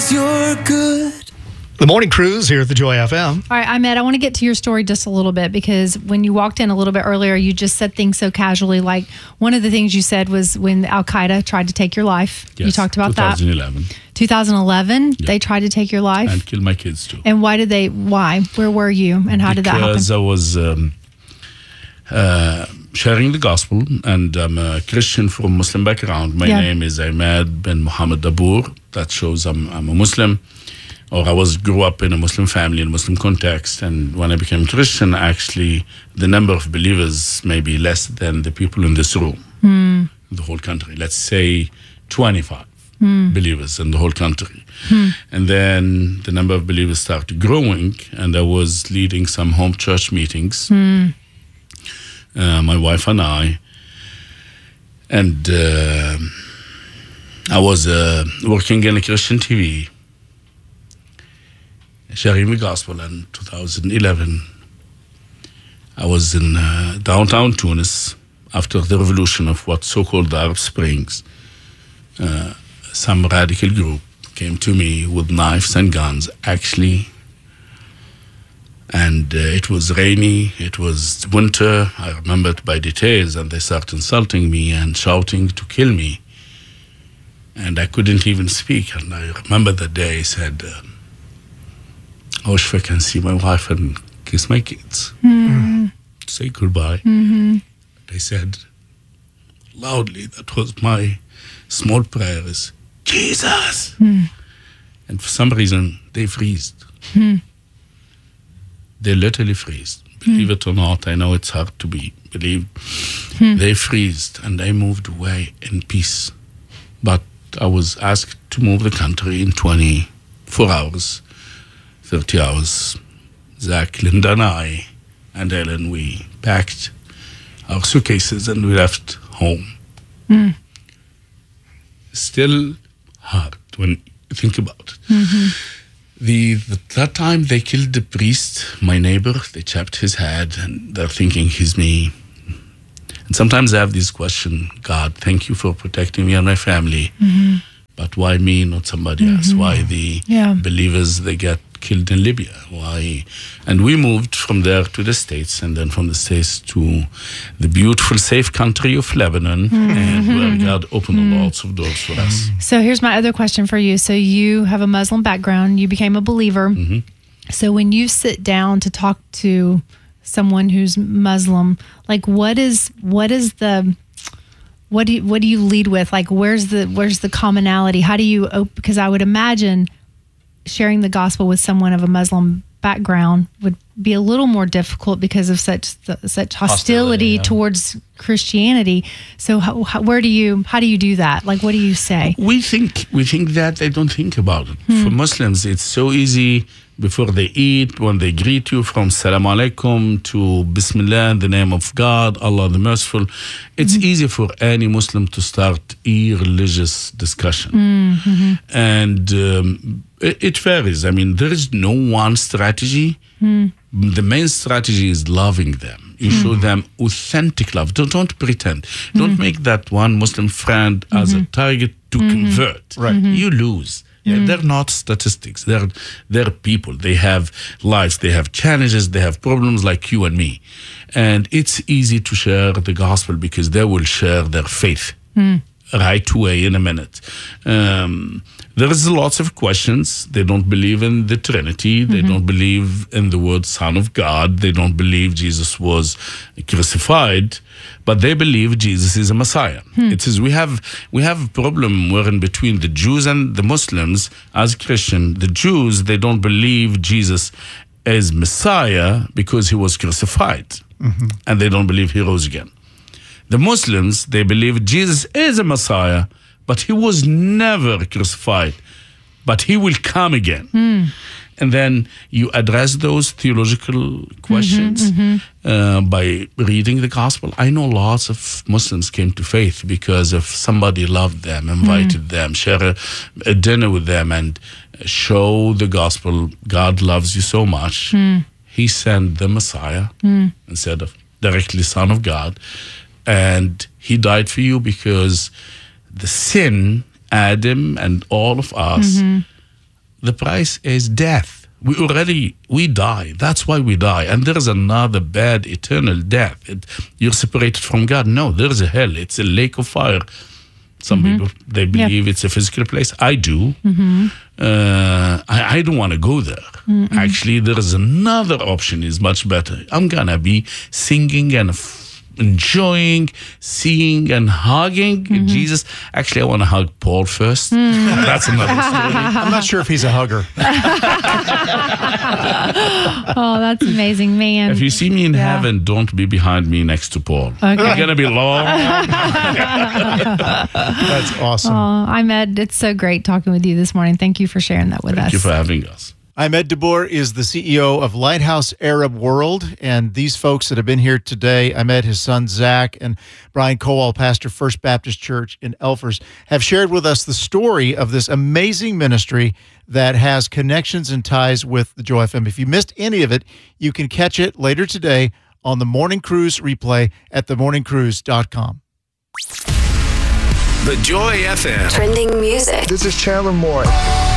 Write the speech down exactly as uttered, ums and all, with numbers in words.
'cause you're good. The Morning Cruise here at the Joy F M. All right, Ahmed, I want to get to your story just a little bit because when you walked in a little bit earlier, you just said things so casually. Like one of the things you said was when Al Qaeda tried to take your life. Yes, you talked about twenty eleven. that. twenty eleven, Yeah. they tried to take your life. And kill my kids too. And why did they? Why? Where were you? And how did that happen? Because I was um, uh, sharing the gospel, and I'm a Christian from Muslim background. My Yeah. name is Ahmed bin Muhammad Dabour. That shows I'm, I'm a Muslim. Or I was grew up in a Muslim family, in a Muslim context, and when I became Christian, actually, the number of believers may be less than the people in this room, Hmm. in the whole country. Let's say twenty-five Hmm. believers in the whole country. Hmm. And then the number of believers started growing, and I was leading some home church meetings, Hmm. uh, my wife and I, and uh, I was uh, working in a Christian T V, sharing the gospel. In two thousand eleven, I was in uh, downtown Tunis after the revolution of what so-called Arab Springs. Uh, some radical group came to me with knives and guns, actually. And uh, it was rainy, it was winter, I remember it by details, and they started insulting me and shouting to kill me. And I couldn't even speak. And I remember the day I said, uh, I wish I can see my wife and kiss my kids. Hmm. Say goodbye. Mm-hmm. They said loudly, that was my small prayer, is Jesus. Hmm. And for some reason, they freezed. Hmm. They literally freezed. Believe it or not, I know it's hard to be believe. Hmm. They freezed, and I moved away in peace. But I was asked to move the country in twenty-four hours, thirty hours. Zach, Linda, and I, and Ellen, we packed our suitcases and we left home. Hmm. Still hard when you think about it. Mm-hmm. The, the that time they killed the priest, my neighbor. They chopped his head, and they're thinking he's me. And sometimes I have this question: God, thank you for protecting me and my family, Mm-hmm. but why me, not somebody else? Why the Yeah. believers they get killed in Libya? Why? And we moved from there to the States, and then from the States to the beautiful, safe country of Lebanon, and where God opened lots of doors for us. So here's my other question for you. So you have a Muslim background. You became a believer. Mhm. So when you sit down to talk to someone who's Muslim, like what is what is the what do you, what do you lead with? Like where's the where's the commonality? How do you op- because I would imagine sharing the gospel with someone of a Muslim background would be a little more difficult because of such such hostility, Hostility, yeah. towards Christianity. So how, how, where do you how do you do that? Like what do you say? We think we think that they don't think about it. For Muslims, it's so easy before they eat, when they greet you, from Salam Alaikum to Bismillah, in the name of God, Allah the Merciful. It's easy for any Muslim to start a religious discussion. Mm-hmm. And um, it, it varies. I mean, there is no one strategy. The main strategy is loving them. You show them authentic love. Don't, don't pretend. Don't make that one Muslim friend as a target to convert. Right. You lose. Yeah, they're not statistics. They're they're people. They have lives. They have challenges. They have problems like you and me. And it's easy to share the gospel because they will share their faith right away in a minute. Um, there is lots of questions. They don't believe in the Trinity. They don't believe in the word Son of God. They don't believe Jesus was crucified, but they believe Jesus is a Messiah. It is we have we have a problem where in between the Jews and the Muslims as Christian. The Jews, they don't believe Jesus is Messiah because he was crucified, and they don't believe he rose again. The Muslims, they believe Jesus is a Messiah, but he was never crucified, but he will come again. And then you address those theological questions uh, by reading the gospel. I know lots of Muslims came to faith because of somebody loved them, invited them, share a, a dinner with them, and show the gospel. God loves you so much. He sent the Messiah instead of directly Son of God. And he died for you because the sin, Adam and all of us, the price is death. We already, we die. That's why we die. And there is another bad eternal death. It, you're separated from God. No, there is a hell. It's a lake of fire. Some mm-hmm. people, they believe yeah. it's a physical place. I do. Mm-hmm. Uh, I, I don't want to go there. Mm-mm. Actually, there is another option is much better. I'm going to be singing and f- enjoying, seeing and hugging mm-hmm. Jesus. Actually, I want to hug Paul first. Mm. That's another story. I'm not sure if he's a hugger. Oh, that's amazing, man. If you see me in yeah. heaven, don't be behind me next to Paul. Okay. It's going to be long. That's awesome. Oh, Ahmed, it's so great talking with you this morning. Thank you for sharing that with Thank us. Thank you for having us. Ahmed Dabur is the C E O of Lighthouse Arab World, and these folks that have been here today, Ahmed, his son Zach, and Brian Kowal, pastor First Baptist Church in Elfers, have shared with us the story of this amazing ministry that has connections and ties with the Joy F M. If you missed any of it, you can catch it later today on the Morning Cruise replay at the morning cruise dot com. The Joy F M. Trending music. This is Chandler Moore.